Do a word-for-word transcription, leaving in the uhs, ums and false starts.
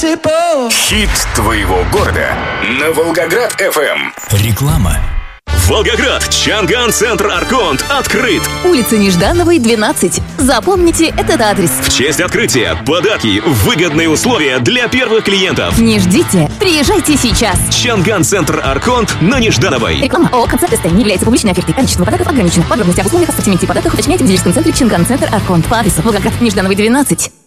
Хит твоего города на Волгоград эф эм. Реклама. Волгоград, Чанган-центр Арконт открыт. Улица Неждановой, двенадцать. Запомните этот адрес. В честь открытия подарки, выгодные условия для первых клиентов. Не ждите, приезжайте сейчас. Чанган-центр Арконт на Неждановой. Реклама ООО «Концерт СТ» не является публичной офертой. Количество подарков ограничено. Подробности об условиях, ассортименте подарков уточняйте в дилерском центре Чанган-центр Арконт по адресу Волгоград, Неждановой, двенадцать.